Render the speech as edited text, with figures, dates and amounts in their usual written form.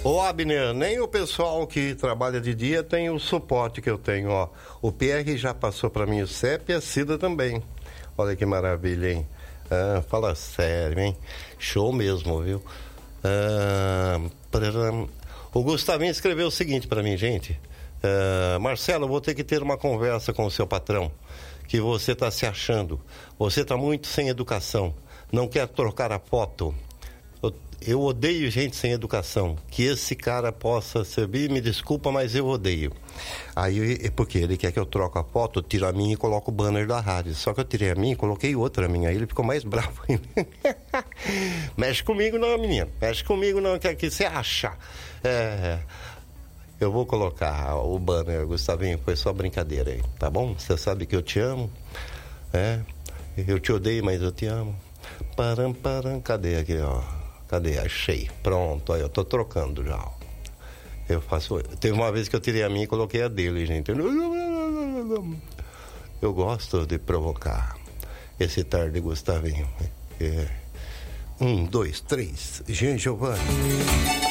Ô Abner, nem o pessoal que trabalha de dia tem o suporte que eu tenho, ó. O PR já passou para mim o CEP e a Cida também. Olha que maravilha, hein? Fala sério, hein? Show mesmo, viu? O Gustavinho escreveu o seguinte para mim, gente. Marcelo, eu vou ter que ter uma conversa com o seu patrão, que você está se achando. Você está muito sem educação. Não quer trocar a foto. Eu odeio gente sem educação. Que esse cara possa servir, me desculpa, mas eu odeio. Aí, porque ele quer que eu troque a foto, eu tiro a minha e coloco o banner da rádio. Só que eu tirei a minha e coloquei outra minha. Aí ele ficou mais bravo ainda. Mexe comigo não, menina. Mexe comigo não, que você acha. Eu vou colocar o banner, Gustavinho, foi só brincadeira aí, tá bom? Você sabe que eu te amo. Eu te odeio, mas eu te amo. Param, cadê aqui, ó? Cadê? Achei. Pronto, aí eu tô trocando já. Eu faço. Teve uma vez que eu tirei a minha e coloquei a dele, gente. Eu gosto de provocar esse tarde, Gustavinho. 1, 2, 3. Jean Giovanni.